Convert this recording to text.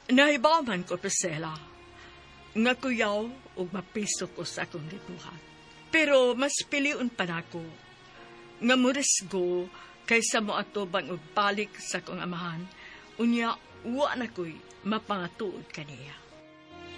Nahibaman ko, Priscilla, nga kuyaw o mapiso ko sa akong gibuhat. Pero mas piliun pa nako nga murisgo kaysa mo atubang og balik sa akong amahan, unya wa na ko'y mapangatuod kaniya.